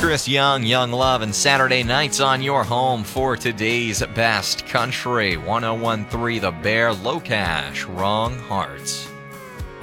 Chris Young, Young Love, and Saturday nights on your home for today's best country. 1013 The Bear, Low Cash, Wrong Hearts.